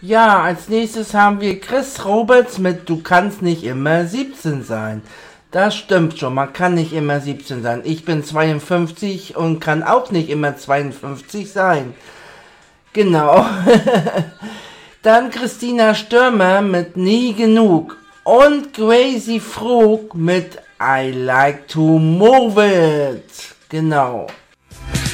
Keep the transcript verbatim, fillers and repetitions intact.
Ja, als nächstes haben wir Chris Roberts mit Du kannst nicht immer siebzehn sein. Das stimmt schon, man kann nicht immer siebzehn sein. Ich bin zweiundfünfzig und kann auch nicht immer zweiundfünfzig sein. Genau. Dann Christina Stürmer mit Nie genug. Und Crazy Frog mit I Like to Move It. Genau.